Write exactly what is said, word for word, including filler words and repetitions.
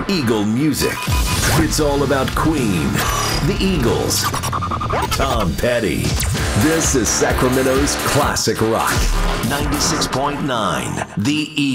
Eagle music. It's all about Queen, the Eagles, Tom Petty. This is Sacramento's classic rock. ninety-six point nine, The Eagles.